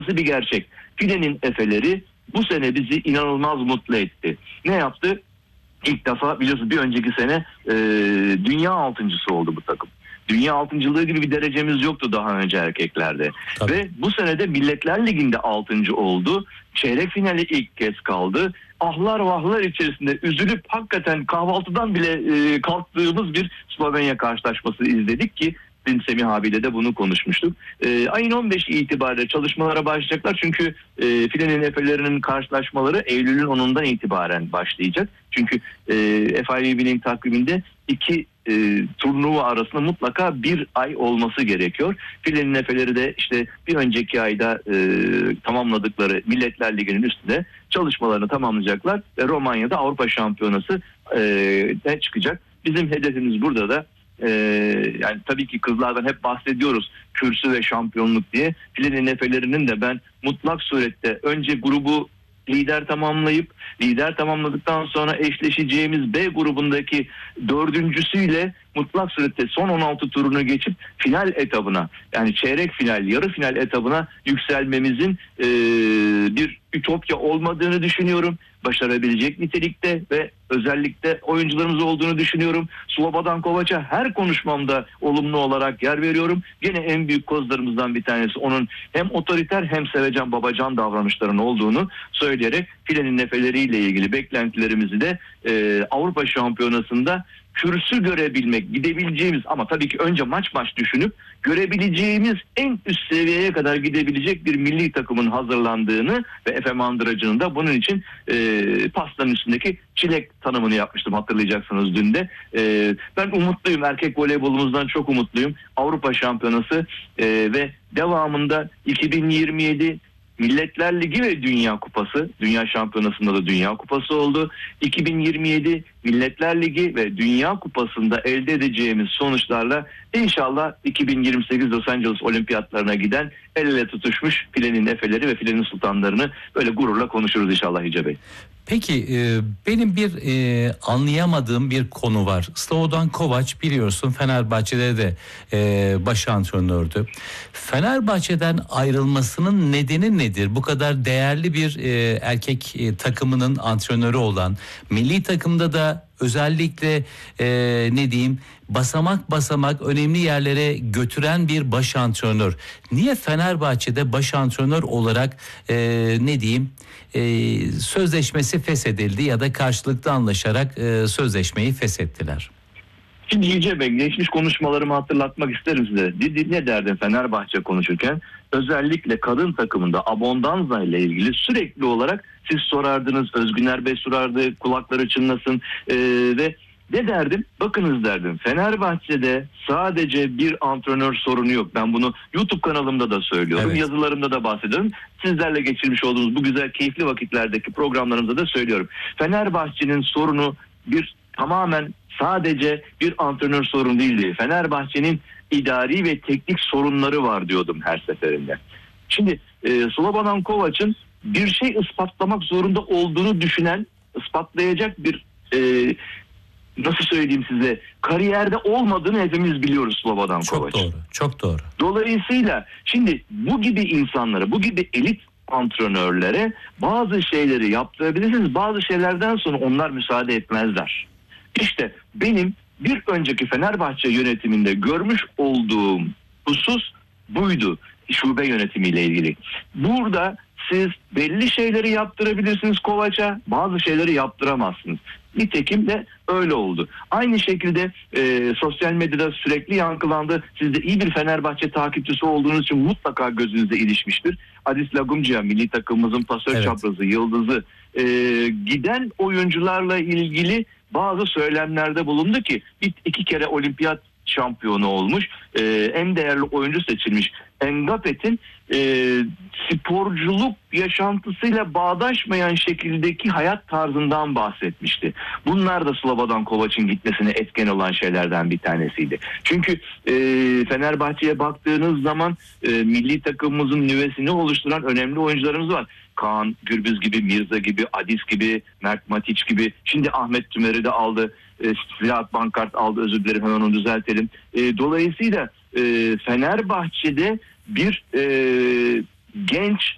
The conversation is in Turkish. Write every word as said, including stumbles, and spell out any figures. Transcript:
bir gerçek. Filenin Efeleri bu sene bizi inanılmaz mutlu etti. Ne yaptı? İlk defa biliyorsunuz bir önceki sene e, dünya altıncısı oldu bu takım. Dünya altıncılığı gibi bir derecemiz yoktu daha önce erkeklerde. Tabii. Ve bu sene de Milletler Ligi'nde altıncı oldu. Çeyrek finali ilk kez kaldı. Ahlar vahlar içerisinde üzülüp hakikaten kahvaltıdan bile e, kalktığımız bir Slovenya karşılaşması izledik ki dün Semih abiyle de bunu konuşmuştuk. E, ayın on beşi itibariyle çalışmalara başlayacaklar. Çünkü e, Filenin Efelerinin karşılaşmaları Eylül'ün onundan itibaren başlayacak. Çünkü e, F I V B'nin takviminde iki e, turnuva arasında mutlaka bir ay olması gerekiyor. Filenin Efeleri de işte bir önceki ayda e, tamamladıkları Milletler Ligi'nin üstünde çalışmalarını tamamlayacaklar ve Romanya'da Avrupa Şampiyonası e, çıkacak. Bizim hedefimiz burada da Ee, yani tabii ki kızlardan hep bahsediyoruz kürsü ve şampiyonluk diye. Filenin Efelerinin de ben mutlak surette önce grubu lider tamamlayıp lider tamamladıktan sonra eşleşeceğimiz B grubundaki dördüncüsüyle mutlak surette son on altı turunu geçip final etabına, yani çeyrek final, yarı final etabına yükselmemizin e, bir ütopya olmadığını düşünüyorum. Başarabilecek nitelikte ve özellikle oyuncularımız olduğunu düşünüyorum. Slobodan Kovac'a her konuşmamda olumlu olarak yer veriyorum. Gene en büyük kozlarımızdan bir tanesi onun hem otoriter hem sevecen babacan davranışlarının olduğunu söyleyerek Filenin Efeleriyle ilgili beklentilerimizi de e, Avrupa Şampiyonası'nda kürsü görebilmek, gidebileceğimiz ama tabii ki önce maç maç düşünüp görebileceğimiz en üst seviyeye kadar gidebilecek bir milli takımın hazırlandığını ve Efe Mandıracı'nın da bunun için e, pastanın üstündeki çilek tanımını yapmıştım, hatırlayacaksınız dün de. E, ben umutluyum, erkek voleybolumuzdan çok umutluyum. Avrupa Şampiyonası e, ve devamında iki bin yirmi yedi Milletler Ligi ve Dünya Kupası, Dünya Şampiyonası'nda da Dünya Kupası oldu. iki bin yirmi yedi Milletler Ligi ve Dünya Kupası'nda elde edeceğimiz sonuçlarla inşallah iki bin yirmi sekiz Los Angeles Olimpiyatlarına giden el ele tutuşmuş Filenin Efeleri ve Filenin Sultanlarını böyle gururla konuşuruz inşallah Hice Bey. Peki e, benim bir e, anlayamadığım bir konu var. Slobodan Kovac biliyorsun Fenerbahçe'de de e, baş antrenördü. Fenerbahçe'den ayrılmasının nedeni nedir? Bu kadar değerli bir e, erkek e, takımının antrenörü olan, milli takımda da özellikle e, ne diyeyim basamak basamak önemli yerlere götüren bir baş antrenör. Niye Fenerbahçe'de baş antrenör olarak e, ne diyeyim e, sözleşmesi feshedildi ya da karşılıklı anlaşarak e, sözleşmeyi feshettiler? Şimdi Yüce Bey, geçmiş konuşmalarımı hatırlatmak isterim size. Ne derdim Fenerbahçe konuşurken? Özellikle kadın takımında Abondanza ile ilgili sürekli olarak siz sorardınız, Özgüner Bey sorardı, kulakları çınlasın ee, ve ne derdim? Bakınız derdim, Fenerbahçe'de sadece bir antrenör sorunu yok. Ben bunu YouTube kanalımda da söylüyorum, evet. Yazılarımda da bahsediyorum. Sizlerle geçirmiş olduğumuz bu güzel keyifli vakitlerdeki programlarımızda da söylüyorum. Fenerbahçe'nin sorunu bir tamamen sadece bir antrenör sorunu değildi. Fenerbahçe'nin idari ve teknik sorunları var diyordum her seferinde. Şimdi e, Slobodan Kovac'ın bir şey ispatlamak zorunda olduğunu düşünen, ispatlayacak bir e, nasıl söyleyeyim size, kariyerde olmadığını hepimiz biliyoruz Slobodan Kovac'ın. Çok doğru, çok doğru. Dolayısıyla şimdi bu gibi insanlara, bu gibi elit antrenörlere bazı şeyleri yaptırabilirsiniz. Bazı şeylerden sonra onlar müsaade etmezler. İşte benim bir önceki Fenerbahçe yönetiminde görmüş olduğum husus buydu, şube yönetimiyle ilgili. Burada siz belli şeyleri yaptırabilirsiniz Kovac'a, bazı şeyleri yaptıramazsınız. Nitekim de öyle oldu. Aynı şekilde e, sosyal medyada sürekli yankılandı. Siz de iyi bir Fenerbahçe takipçisi olduğunuz için mutlaka gözünüze ilişmiştir. Adis Lagumcia, milli takımımızın pasör evet. çaprazı, yıldızı, e, giden oyuncularla ilgili bazı söylemlerde bulundu ki iki kere olimpiyat şampiyonu olmuş, e, en değerli oyuncu seçilmiş Engapet'in e, sporculuk yaşantısıyla bağdaşmayan şekildeki hayat tarzından bahsetmişti. Bunlar da Slobodan Kovac'ın gitmesine etken olan şeylerden bir tanesiydi. Çünkü e, Fenerbahçe'ye baktığınız zaman e, milli takımımızın nüvesini oluşturan önemli oyuncularımız var. Kaan Gürbüz gibi, Mirza gibi, Adis gibi, Mert Matić gibi. Şimdi Ahmet Tümer'i de aldı. E, Ziraat Bankart aldı, özür dilerim, hemen onu düzeltelim. E, dolayısıyla e, Fenerbahçe'de bir e, genç